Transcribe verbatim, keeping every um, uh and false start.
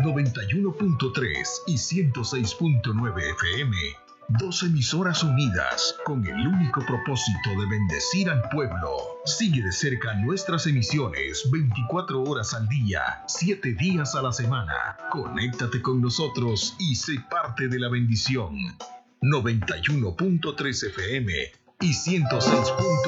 noventa y uno punto tres y ciento seis punto nueve F M. Dos emisoras unidas con el único propósito de bendecir al pueblo. Sigue de cerca nuestras emisiones veinticuatro horas al día, siete días a la semana. Conéctate con nosotros y sé parte de la bendición. noventa y uno punto tres F M y ciento seis punto